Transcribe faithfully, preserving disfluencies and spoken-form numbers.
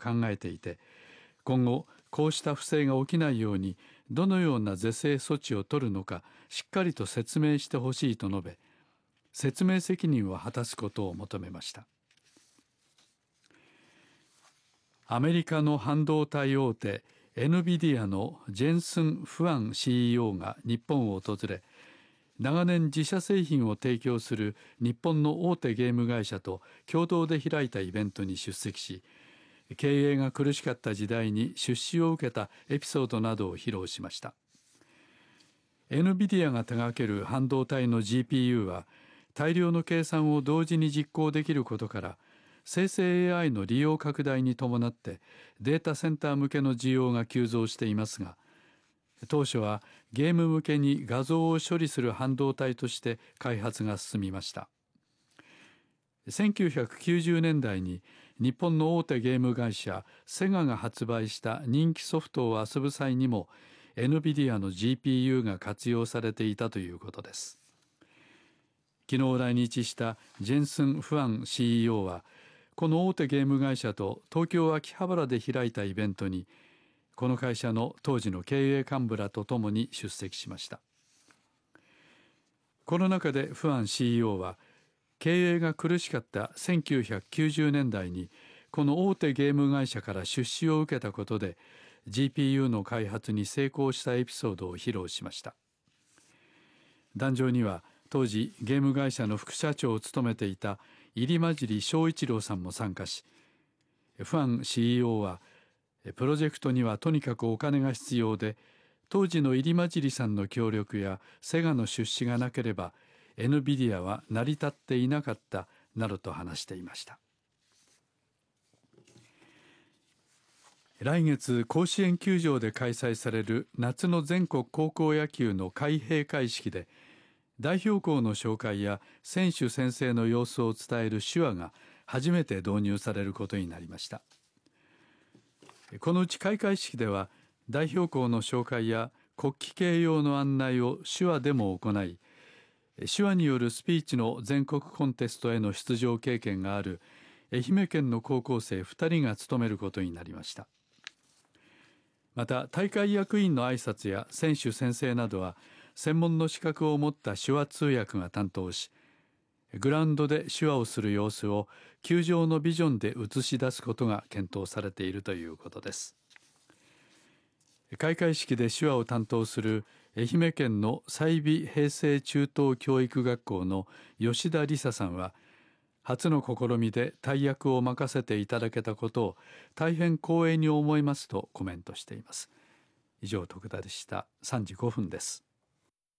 考えていて、今後こうした不正が起きないようにどのような是正措置を取るのかしっかりと説明してほしいと述べ、説明責任を果たすことを求めました。アメリカの半導体大手エヌビディアのジェンスン・フアン シーイーオー が日本を訪れ、長年自社製品を提供する日本の大手ゲーム会社と共同で開いたイベントに出席し、経営が苦しかった時代に出資を受けたエピソードなどを披露しました。エヌビディアが手掛ける半導体の ジーピーユー は大量の計算を同時に実行できることから生成 エーアイ の利用拡大に伴ってデータセンター向けの需要が急増していますが、当初はゲーム向けに画像を処理する半導体として開発が進みました。せんきゅうひゃくきゅうじゅうねんだいに日本の大手ゲーム会社セガが発売した人気ソフトを遊ぶ際にも エヌビディアの ジーピーユー が活用されていたということです。昨日来日したジェンスン・フアン シーイーオー はこの大手ゲーム会社と東京秋葉原で開いたイベントにこの会社の当時の経営幹部らとともに出席しました。この中でフアン シーイーオー は経営が苦しかったせんきゅうひゃくきゅうじゅうねんだいにこの大手ゲーム会社から出資を受けたことで ジーピーユー の開発に成功したエピソードを披露しました。壇上には当時ゲーム会社の副社長を務めていた入間尻正一郎さんも参加し、ファン シーイーオー はプロジェクトにはとにかくお金が必要で、当時の入間尻さんの協力やセガの出資がなければエヌビディアは成り立っていなかったなどと話していました。来月甲子園球場で開催される夏の全国高校野球の開閉会式で代表校の紹介や選手宣誓の様子を伝える手話が初めて導入されることになりました。このうち開会式では代表校の紹介や国旗掲揚の案内を手話でも行い、手話によるスピーチの全国コンテストへの出場経験がある愛媛県の高校生ふたりが務めることになりました。また大会役員の挨拶や選手宣誓などは専門の資格を持った手話通訳が担当し、グラウンドで手話をする様子を球場のビジョンで映し出すことが検討されているということです。開会式で手話を担当する愛媛県の済美平成中等教育学校の吉田梨沙さんは、初の試みで大役を任せていただけたことを大変光栄に思いますとコメントしています。以上、徳田でした。さんじごふんです。